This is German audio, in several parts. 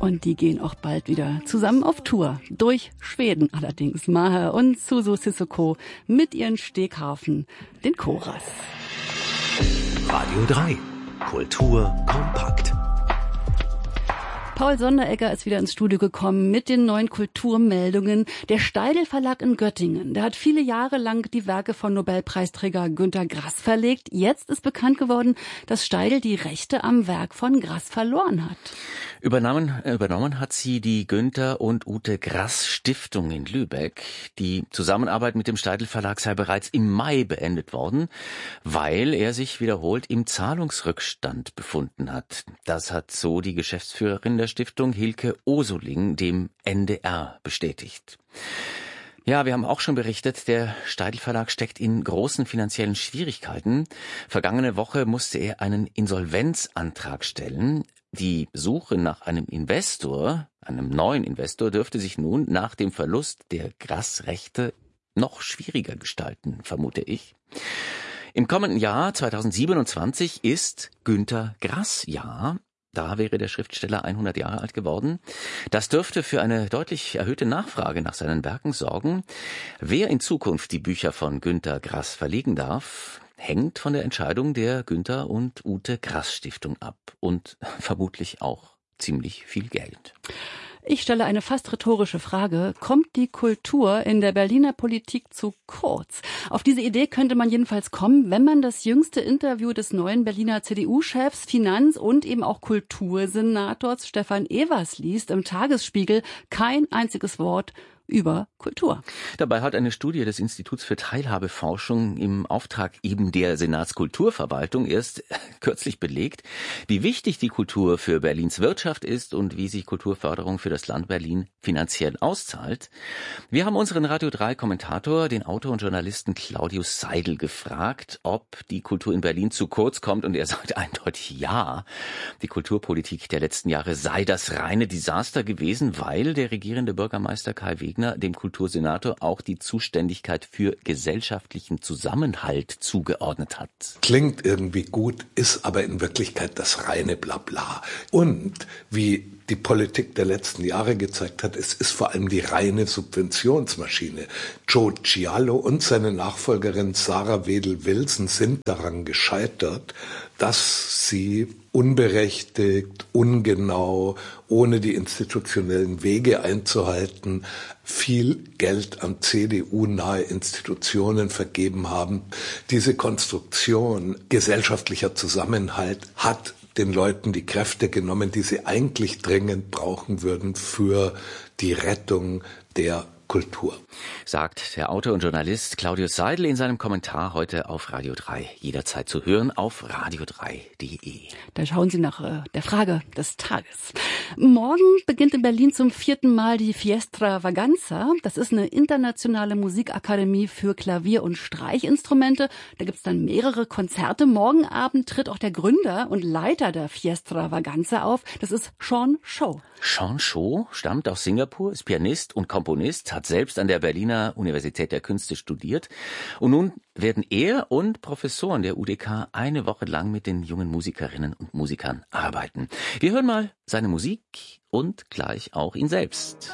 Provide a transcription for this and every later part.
Und die gehen auch bald wieder zusammen auf Tour. Durch Schweden allerdings. Maher und Suso Sissoko mit ihren Steghafen, den Choras. Radio 3. Kultur kompakt. Paul Sonderegger ist wieder ins Studio gekommen mit den neuen Kulturmeldungen. Der Steidl Verlag in Göttingen, der hat viele Jahre lang die Werke von Nobelpreisträger Günter Grass verlegt. Jetzt ist bekannt geworden, dass Steidl die Rechte am Werk von Grass verloren hat. Übernommen hat sie die Günter und Ute Grass Stiftung in Lübeck. Die Zusammenarbeit mit dem Steidl Verlag sei bereits im Mai beendet worden, weil er sich wiederholt im Zahlungsrückstand befunden hat. Das hat so die Geschäftsführerin der Stiftung Hilke Osoling dem NDR bestätigt. Ja, wir haben auch schon berichtet, der Steidl Verlag steckt in großen finanziellen Schwierigkeiten. Vergangene Woche musste er einen Insolvenzantrag stellen. Die Suche nach einem neuen Investor, dürfte sich nun nach dem Verlust der Grass-Rechte noch schwieriger gestalten, vermute ich. Im kommenden Jahr 2027 ist Günter Grass Jahr. Da wäre der Schriftsteller 100 Jahre alt geworden. Das dürfte für eine deutlich erhöhte Nachfrage nach seinen Werken sorgen. Wer in Zukunft die Bücher von Günter Grass verlegen darf, hängt von der Entscheidung der Günter und Ute Grass Stiftung ab. Und vermutlich auch ziemlich viel Geld. Ich stelle eine fast rhetorische Frage. Kommt die Kultur in der Berliner Politik zu kurz? Auf diese Idee könnte man jedenfalls kommen, wenn man das jüngste Interview des neuen Berliner CDU-Chefs, Finanz- und eben auch Kultursenators Stefan Evers liest im Tagesspiegel. Kein einziges Wort über Kultur. Dabei hat eine Studie des Instituts für Teilhabeforschung im Auftrag eben der Senatskulturverwaltung erst kürzlich belegt, wie wichtig die Kultur für Berlins Wirtschaft ist und wie sich Kulturförderung für das Land Berlin finanziell auszahlt. Wir haben unseren Radio 3 Kommentator, den Autor und Journalisten Claudius Seidel, gefragt, ob die Kultur in Berlin zu kurz kommt, und er sagt eindeutig ja. Die Kulturpolitik der letzten Jahre sei das reine Desaster gewesen, weil der regierende Bürgermeister Kai Wegner dem Kultursenator auch die Zuständigkeit für gesellschaftlichen Zusammenhalt zugeordnet hat. Klingt irgendwie gut, ist aber in Wirklichkeit das reine Blabla. Und wie die Politik der letzten Jahre gezeigt hat, es ist vor allem die reine Subventionsmaschine. Joe Cialo und seine Nachfolgerin Sarah Wedel-Wilson sind daran gescheitert, dass sie unberechtigt, ungenau, ohne die institutionellen Wege einzuhalten, viel Geld an CDU-nahe Institutionen vergeben haben. Diese Konstruktion gesellschaftlicher Zusammenhalt hat den Leuten die Kräfte genommen, die sie eigentlich dringend brauchen würden für die Rettung der Kultur. Sagt der Autor und Journalist Claudius Seidel in seinem Kommentar heute auf Radio 3. Jederzeit zu hören auf radio3.de. Da schauen Sie nach der Frage des Tages. Morgen beginnt in Berlin zum 4. Mal die Fiestra Vaganza. Das ist eine internationale Musikakademie für Klavier- und Streichinstrumente. Da gibt's dann mehrere Konzerte. Morgen Abend tritt auch der Gründer und Leiter der Fiestra Vaganza auf. Das ist Sean Cho. Sean Cho stammt aus Singapur, ist Pianist und Komponist, hat selbst an der Berliner Universität der Künste studiert. Und nun werden er und Professoren der UDK eine Woche lang mit den jungen Musikerinnen und Musikern arbeiten. Wir hören mal seine Musik und gleich auch ihn selbst.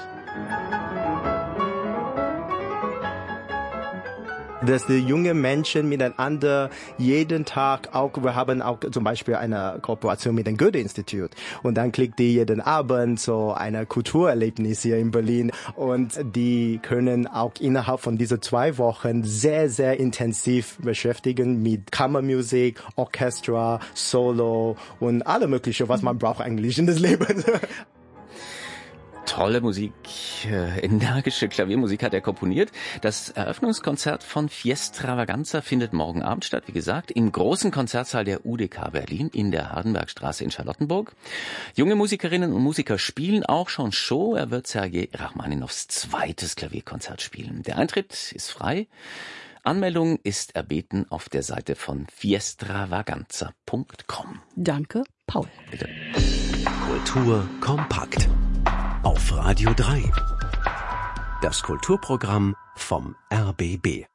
Dass die jungen Menschen miteinander jeden Tag auch, wir haben auch zum Beispiel eine Kooperation mit dem Goethe-Institut und dann kriegt die jeden Abend so ein Kulturerlebnis hier in Berlin und die können auch innerhalb von diesen 2 Wochen sehr, sehr intensiv beschäftigen mit Kammermusik, Orchester, Solo und alle mögliche, was man braucht eigentlich in das Leben. Tolle Musik, energische Klaviermusik hat er komponiert. Das Eröffnungskonzert von Fiestra Vaganza findet morgen Abend statt, wie gesagt, im großen Konzertsaal der UDK Berlin in der Hardenbergstraße in Charlottenburg. Junge Musikerinnen und Musiker spielen auch schon Show. Er wird Sergei Rachmaninows 2. Klavierkonzert spielen. Der Eintritt ist frei. Anmeldung ist erbeten auf der Seite von fiestravagantza.com. Danke, Paul. Bitte. Kultur kompakt. Auf Radio 3. Das Kulturprogramm vom RBB.